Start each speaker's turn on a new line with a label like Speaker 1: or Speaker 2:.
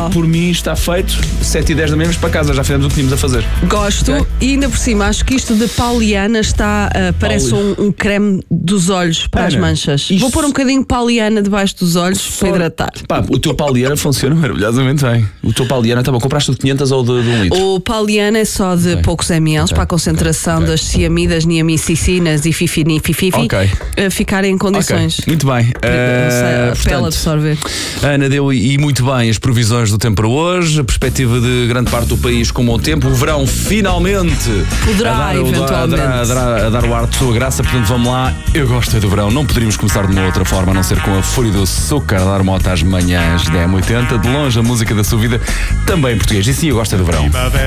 Speaker 1: Por mim está feito. 7h10 da manhã, para casa, já fizemos o que tínhamos a fazer.
Speaker 2: Gosto.
Speaker 1: Ok.
Speaker 2: E ainda por cima, acho que isto de Pauliana está, parece um creme dos olhos para as manchas.
Speaker 1: isto-
Speaker 2: Vou pôr um bocadinho de Pauliana debaixo dos olhos para hidratar.
Speaker 1: Pá, o teu Pauliana funciona maravilhosamente bem. O teu Pauliana, tá bom, compraste de 500 ou de 1 litro?
Speaker 2: O Pauliana é só de poucos ml para a concentração das ciamidas, niamicicinas e fifififi ficarem em condições.
Speaker 1: Muito bem.
Speaker 2: A pele absorver.
Speaker 1: A Ana deu e muito bem as previsões do tempo para hoje, a perspectiva de grande parte do país com bom tempo, o verão finalmente
Speaker 2: Poderá, eventualmente.
Speaker 1: a dar o ar de sua graça, portanto vamos lá. Eu gosto do verão, não poderíamos começar de uma outra forma a não ser com a fúria do açúcar, dar moto às manhãs da M80, de longe a música da sua vida, também em português. E sim, eu gosto do verão.